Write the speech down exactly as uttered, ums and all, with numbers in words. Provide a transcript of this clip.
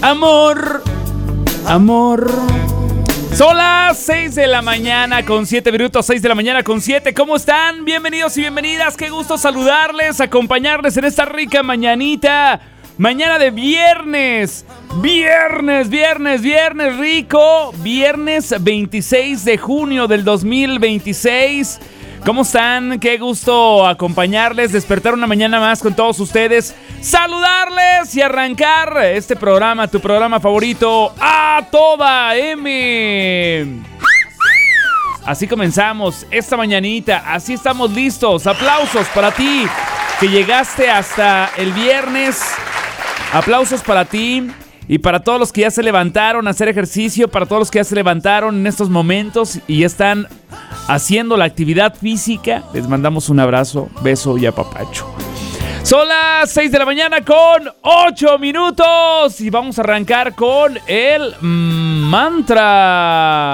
Amor, amor. Son las seis de la mañana con siete minutos, seis de la mañana con siete. ¿Cómo están? Bienvenidos y bienvenidas. Qué gusto saludarles, acompañarles en esta rica mañanita. Mañana de viernes. Viernes, viernes, viernes rico. Viernes veintiséis de junio del dos mil veintiséis. ¿Cómo están? Qué gusto acompañarles, despertar una mañana más con todos ustedes, saludarles y arrancar este programa, tu programa favorito, A Toda M. Así comenzamos esta mañanita, así estamos listos. Aplausos para ti que llegaste hasta el viernes. Aplausos para ti y para todos los que ya se levantaron a hacer ejercicio, para todos los que ya se levantaron en estos momentos y están haciendo la actividad física. Les mandamos un abrazo, beso y apapacho. Son las seis de la mañana con ocho minutos y vamos a arrancar con el mantra.